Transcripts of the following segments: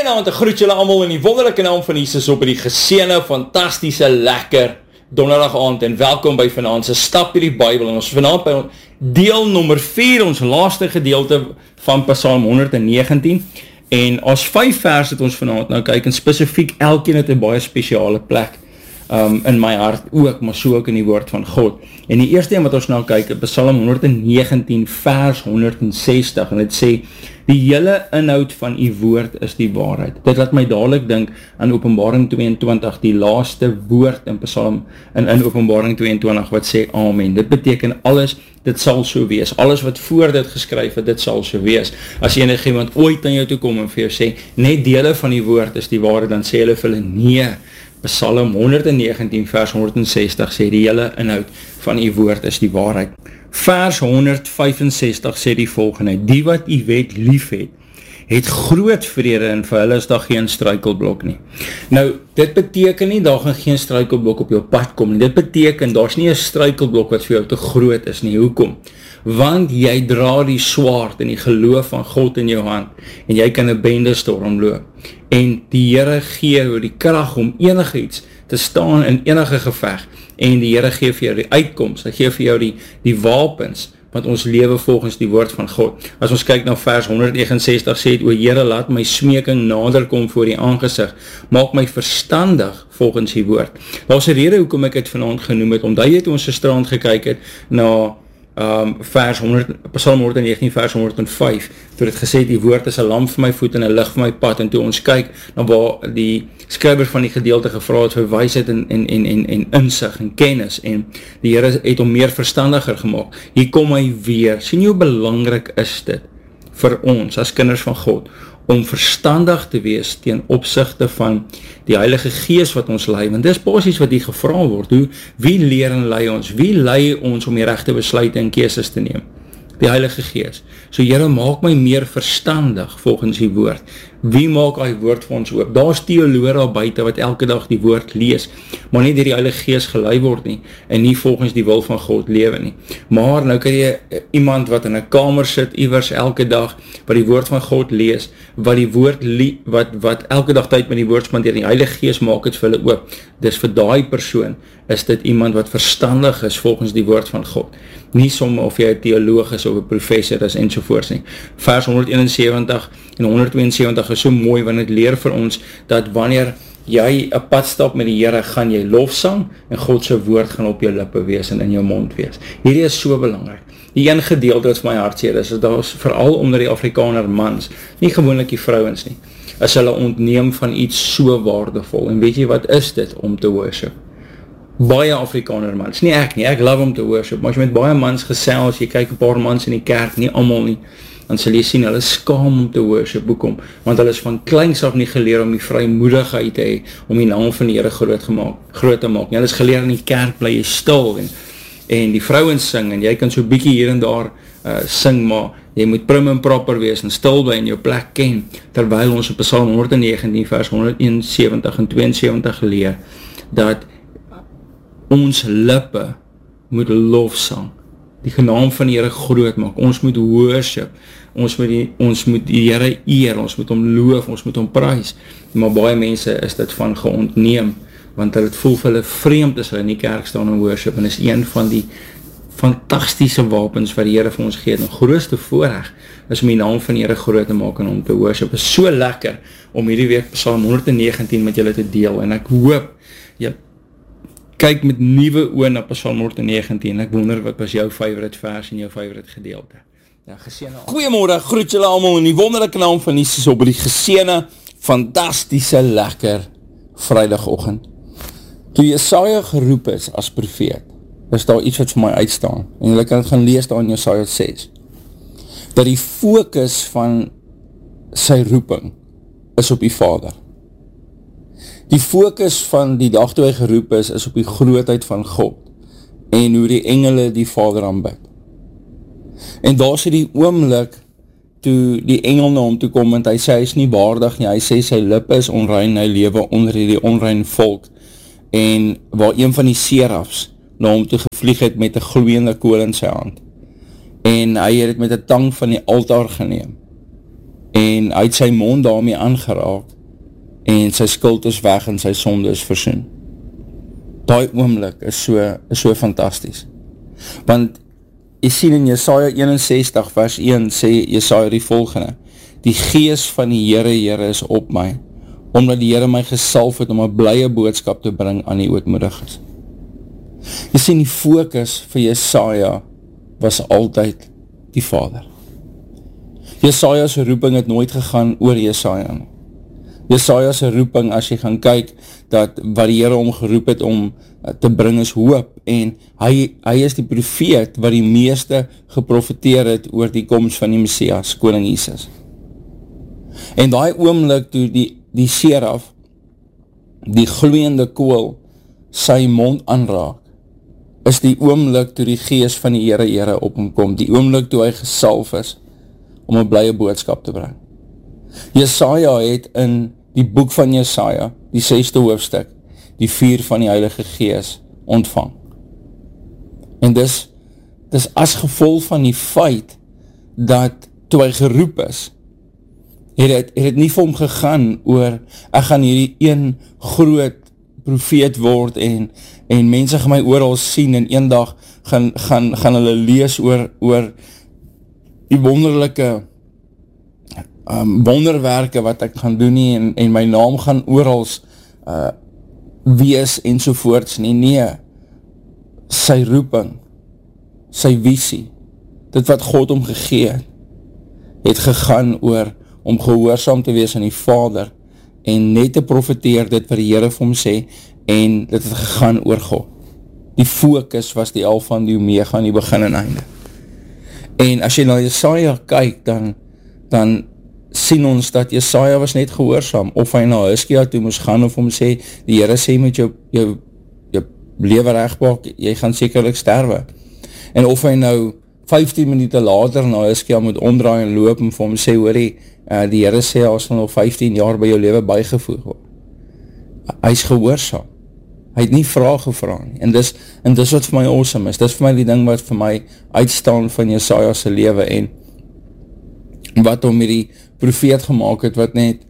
Goeienaand, ek groet julle almal in die wonderlike naam van Jesus op die geseënde, fantastiese, lekker donderdag aand en welkom by vanaand se Stap hierdie Bybel. En ons vanaand by deel nommer 4, ons laaste gedeelte van Psalm 119. En as 5 vers het ons vanaand nou kyk en spesifiek elkeen het 'n baie spesiale plek in my hart ook, maar so ook in die woord van God. En die eerste een wat ons nou kyk, Psalm 119 vers 160, en dit sê, die hele inhoud van u woord is die waarheid. Dit laat my dadelik dink aan Openbaring 22, die laaste woord in Psalm, in Openbaring 22, wat sê Amen. Dit beteken alles, dit sal so wees. Alles wat voor dit geskryf het, dit sal so wees. As enige iemand ooit aan jou toe kom en vir jou sê, net dele van die woord is die waarheid, dan sê hulle vir hulle, nee, Psalm 119 vers 160 sê die hele inhoud van u woord is die waarheid. Vers 165 sê die volgende, die wat u wet lief het groot vrede en vir hulle is daar geen struikelblok nie. Nou, dit beteken nie, daar gaan geen struikelblok op jou pad kom nie. Dit beteken, daar is nie 'n struikelblok wat vir jou te groot is nie. Hoekom? Want jy dra die swaard en die geloof van God in jou hand en jy kan 'n bendestorm loop. En die Here gee jou die krag om enige iets te staan in enige geveg en die Here gee vir jou die uitkoms, hy gee vir jou die wapens, want ons lewe volgens die woord van God. As ons kyk na vers 169 sê het, o Here, laat my smeking nader kom voor die aangesig, maak my verstandig volgens die woord. Daar is 'n rede hoekom ek het vanaand genoem het, omdat jy toe ons gisterand gekyk het na Psalm 119 vers 105, toe het gesê, die woord is 'n lamp vir my voet en 'n lig vir my pad, en toe ons kyk na waar die skrywer van die gedeelte gevra het vir wysheid en insig en kennis, en die Here het hom meer verstandiger gemaak. Hier kom hy weer, sien jy hoe belangrik is dit vir ons as kinders van God, om verstandig te wees teen opsigte van die Heilige Gees wat ons lei, want dis basies wat hier gevra word, wie leer en lei ons, wie lei ons om die regte besluite en keuses te neem? Die Heilige Gees. So Here, maak my meer verstandig volgens die woord. Wie maak die woord vir ons oop? Daar is teoloë daar buite wat elke dag die woord lees, maar nie deur die Heilige Gees gelei word nie, en nie volgens die wil van God lewe nie. Maar nou kan jy iemand wat in 'n kamer sit, iewers elke dag, wat die woord van God lees, wat die woord wat elke dag tyd met die woord spandeer, die Heilige Gees maak het vir hulle oop. Dis vir daai persoon, is dit iemand wat verstandig is volgens die woord van God. Nie somme of jy 'n teoloog is of 'n professor is ensovoorts nie. Vers 171 en 172 is so mooi, want dit leer vir ons dat wanneer jy 'n pad stap met die Here, gaan jy lofsang en God se woord gaan op jou lippe wees en in jou mond wees. Hierdie is so belangrik. Die een gedeelte wat vir my hartseer is daar is veral onder die Afrikaner mans, nie gewoonlik die vrouens nie, is hulle ontneem van iets so waardevol. En weet jy wat is dit om te worship? Baie Afrikaner mans, nie ek nie, ek love om te worship, maar as jy met baie mans gesels, jy kyk 'n paar mans in die kerk, nie almal nie, dan sal jy sien, hulle skaam om te worship. Hoekom? Want hulle is van kleins af nie geleer om die vrymoedigheid te hê, om die naam van die Here groot te maak. Hulle is geleer in die kerk, bly jy stil, en die vrouens sing, en jy kan so bietjie hier en daar sing, maar jy moet prim en proper wees, en stil bly in jou plek ken, terwyl ons op Psalm 119 vers 171 en 72 leer, dat ons lippe moet lofsang, die naam van die Here groot maak, ons moet worship, ons moet die Here eer, ons moet hom loof, ons moet hom prys, maar baie mense is dit van geontneem, want dit voel vir hulle vreemd as hulle in die kerk staan en worship, en is een van die fantastiese wapens wat die Here vir ons gee, en grootste voorreg is om die naam van die Here groot te maak en om te worship. Het is so lekker om hierdie week Psalm 119 met julle te deel, en ek hoop jy kyk met nuwe oë na Psalm 119, ek wonder wat was jou favorite vers en jou favorite gedeelte. Ja, geseënde. Goeiemôre, groet julle almal in die wonderlike naam van Jesus op die geseënde, fantastiese, lekker Vrydagoggend. Toe Jesaja geroep is as profeet, is daar iets wat vir my uitstaan, en julle kan gaan lees daar in Jesaja 6, dat die fokus van sy roeping is op die Vader. Die fokus van die dag toe hy geroep is op die grootheid van God, en hoe die engele die Vader aanbid. En daar is die oomblik, toe die engel na hom toe kom, en hy sê, hy is nie waardig nie, hy sê, sy lippe is onrein, hy lewe onder die onrein volk, en waar een van die serafs na hom toe gevlieg het met 'n gloeiende kool in sy hand, en hy het met 'n tang van die altaar geneem, en hy het sy mond daarmee aangeraak, en sy skuld is weg en sy sonde is versoen. Daai oomblik is so fantasties. Want jy sien in Jesaja 61 vers 1 sê Jesaja die volgende: Die gees van die Here is op my, omdat die Here my gesalf het om 'n blye boodskap te bring aan die ootmoediges. Jy sien, die fokus vir Jesaja was altyd die Vader. Jesaja se roeping het nooit gegaan oor Jesaja nie. Jesaja se roeping, as jy gaan kyk, dat wat die Here hom geroep het om te bring is hoop, en hy is die profeet wat die meeste geprofeteer het oor die koms van die Messias, koning Jesus. En daai oomblik toe die seraf, die gloeiende kool, sy mond aanraak, is die oomblik toe die gees van die Here op hom kom, die oomblik toe hy gesalf is, om 'n blye boodskap te bring. Jesaja het in die boek van Jesaja, die 6de hoofstuk, die vuur van die Heilige Gees ontvang. En dis as gevolg van die feit, dat toe hy geroep is, het het nie vir hom gegaan oor, ek gaan hierdie een groot profeet word, en mense gaan my oral sien, en eendag gaan hulle lees oor die wonderlike wonderwerke wat ek gaan doen nie, en my naam gaan orals wees en sovoorts nie. Nee, sy roeping, sy visie, dit wat God hom gegee het gegaan oor om gehoorsaam te wees aan die Vader, en net te profeteer dit wat die Here vir hom sê, en dit het gegaan oor God. Die fokus was die Alfa en die Omega, die begin en einde. En as jy na Jesaja kyk, dan sien ons dat Jesaja was net gehoorsaam, of hy na Hiskia toe moes gaan, of hom sê, die Here sê met jou lewe regmaak, jy gaan sekerlik sterwe. En of hy nou 15 minute later na Hiskia moet omdraai en loop, en vir hom sê, hoorie, die Here sê, as nog 15 jaar by jou lewe bygevoeg word. Hy is gehoorsaam. Hy het nie vraag gevra nie. En dis wat vir my awesome is. Dis vir my die ding wat vir my uitstaan van Jesaja se lewe, en wat hom hierdie profeet gemaak het, wat net,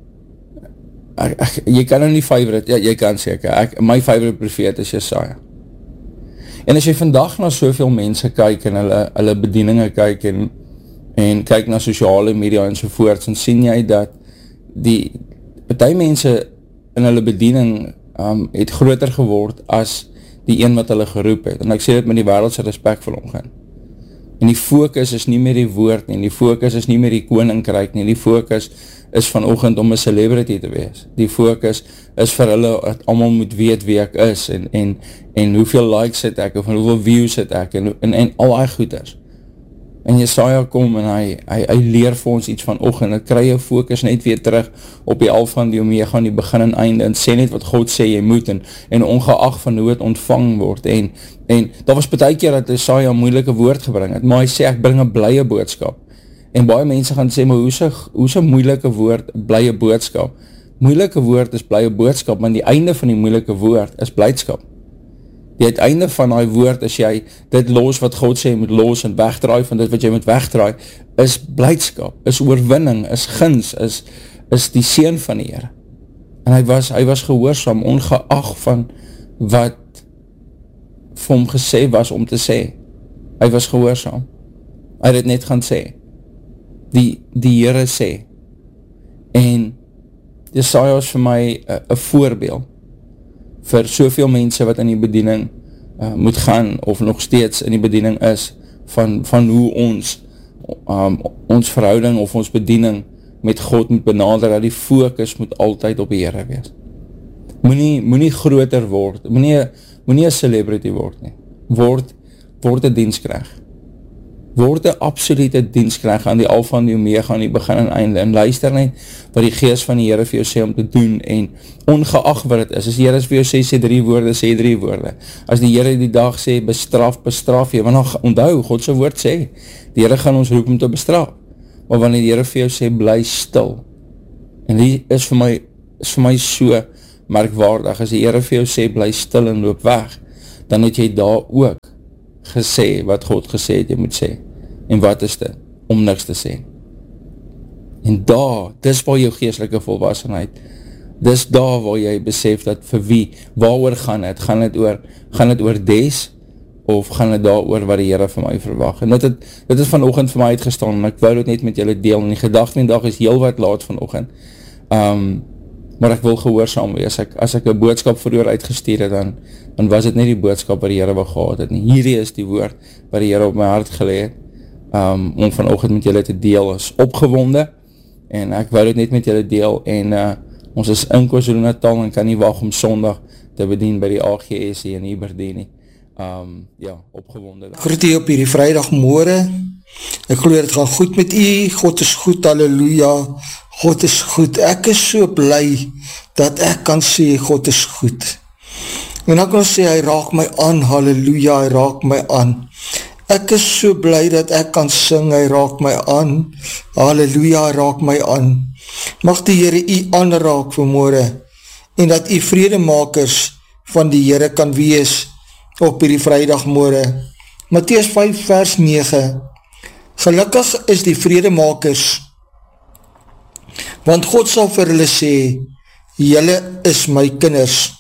jy kan nou nie favorite, ja, jy kan seker, my favorite profeet is Jesaja. En as jy vandag na soveel mense kyk, en hulle bedieninge kyk, en kyk na sosiale media en sovoorts, en sien jy dat die party mense in hulle bediening het groter geword as die een wat hulle geroep het, en ek sê dit met die wêreldse respek vir hom gaan. En die fokus is nie meer die woord nie, die fokus is nie meer die koninkryk nie, die fokus is vanoggend om 'n celebrity te wees. Die fokus is vir hulle dat almal moet weet wie ek is, en hoeveel likes het ek, of hoeveel views het ek, en al die goeders. En Jesaja kom, en hy leer vir ons iets vanoggend, en kry jou fokus net weer terug op die Alfa en die Omega, en die begin en einde, en sê net wat God sê jy moet, en ongeag van hoe het ontvang word, en daar was baie keer dat Jesaja 'n moeilike woord gebring het, maar hy sê, ek bring 'n blye boodskap, en baie mense gaan sê, maar hoe's 'n moeilike woord, blye boodskap? Moeilike woord is blye boodskap, maar die einde van die moeilike woord is blydskap. Die uiteinde van die woord, as jy dit los wat God sê, jy moet los en wegdraai van dit wat jy moet wegdraai, is blydskap, is oorwinning, is guns, is die seën van die Here. En hy was gehoorsaam, ongeag van wat vir hom gesê was om te sê. Hy was gehoorsaam. Hy het dit net gaan sê. Die Here sê. En Jesaja is vir my 'n voorbeeld vir soveel mense wat in die bediening moet gaan, of nog steeds in die bediening is, van hoe ons verhouding of ons bediening met God moet benader, dat die fokus moet altyd op die Here wees. Moenie groter word, moenie 'n celebrity word nie, word 'n diensknegt. Word 'n absolute diensknegt aan die Alfa en die Omega, aan die begin en einde, en luister net wat die Gees van die Here vir jou sê om te doen, en ongeag wat dit is, as die Here vir jou sê 3 woorde, sê 3 woorde, as die Here die dag sê, bestraf jy, want dan onthou, God se woord sê, die Here gaan ons roep om te bestraf, maar wanneer die Here vir jou sê, bly stil, en die is vir my so merkwaardig, as die Here vir jou sê, bly stil en loop weg, dan het jy daar ook gesê wat God gesê het jy moet sê. En wat is dit? Om niks te sê. En dis waar jou geestelike volwassenheid dis daar waar jy besef dat vir wie, waaroor gaan het oor des, of gaan het daar oor wat die Here vir my verwag, en dit is vanoggend vir my uitgestaan, en ek wou dit net met julle deel, en die gedagte in die dag is heel wat laat vanoggend, maar ek wil gehoorsaam wees, as ek 'n boodskap vir oor uitgestuur het, dan was dit nie die boodskap wat die Here wou gehad het nie, hierdie is die woord wat die Here op my hart gelê het, om vanoggend met julle te deel, is opgewonde, en ek wou dit net met julle deel, en ons is in KwaZulu-Natal, en kan nie wag om Sondag te bedien by die AGS in Aberdeen nie, opgewonde. Groet u op hierdie Vrydagmôre, ek glo dit gaan goed met u, God is goed, halleluja, God is goed, ek is so bly, dat ek kan sê, God is goed, en ek kan sê, hy raak my aan, halleluja, hy raak my aan, ek is so bly, dat ek kan sing, hy raak my aan, halleluja, hy raak my aan, mag die Here u aanraak vanmôre, en dat u vredemakers van die Here kan wees, op hierdie Vrydagmôre. Matteus 5 vers 9, gelukkig is die vredemakers, want God sal vir hulle sê, julle is my kinders.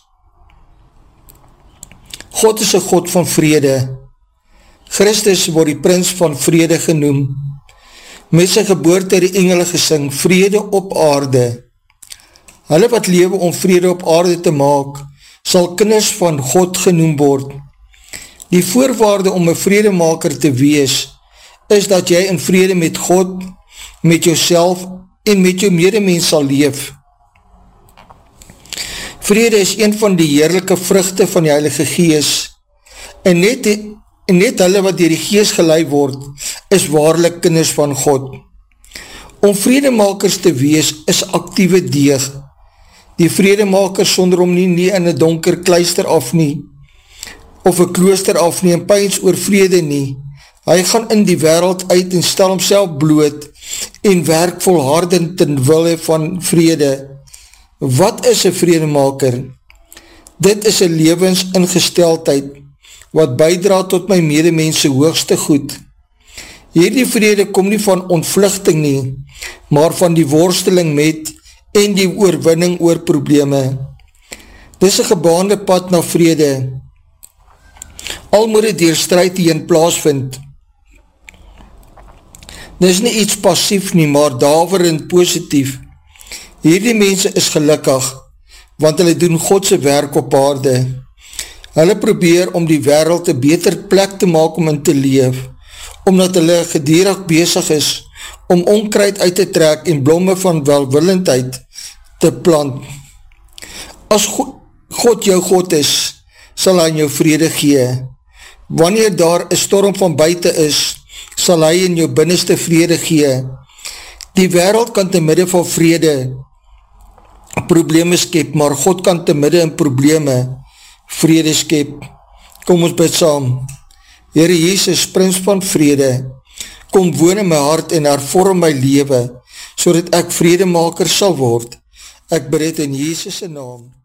God is 'n God van vrede. Christus word die prins van vrede genoem. Met sy geboorte het die engele gesing, vrede op aarde. Hulle wat lewe om vrede op aarde te maak, sal kinders van God genoem word. Die voorwaarde om 'n vredemaker te wees, is dat jy in vrede met God, met jouself en met jou medemens sal leef. Vrede is een van die heerlike vrugte van die Heilige Gees, en net hulle wat deur die Gees gelei word, is waarlik kinders van God. Om vredemakers te wees, is aktiewe deeg. Die vredemaker sonder om nie in 'n donker kluister af nie, of 'n klooster af nie, en pyns oor vrede nie. Hy gaan in die wêreld uit en stel homself bloot, en werk volhardend ten wille van vrede. Wat is 'n vredemaker? Dit is 'n lewensingesteldheid, wat bydra tot my medemense hoogste goed. Hierdie vrede kom nie van ontvlugting nie, maar van die worsteling met, en die oorwinning oor probleme. Dis 'n gebaande pad na vrede. Al moet dit deur stryd heen plaasvind. Dis nie iets passief nie, maar daverend positief. Hierdie mense is gelukkig, want hulle doen God se werk op aarde. Hulle probeer om die wêreld 'n beter plek te maak om in te leef, omdat hulle gedurig besig is om onkruid uit te trek en blomme van welwillendheid te plant. As God jou God is, sal hy in jou vrede gee. Wanneer daar 'n storm van buite is, sal hy in jou binneste vrede gee. Die wêreld kan te midde van vrede probleme skep, maar God kan te midde in probleme vrede skep. Kom ons bid saam. Here Jesus, prins van vrede, kom woon in my hart en hervorm my lewe, sodat ek vredemaker sal word. Ek bid dit in Jesus se naam.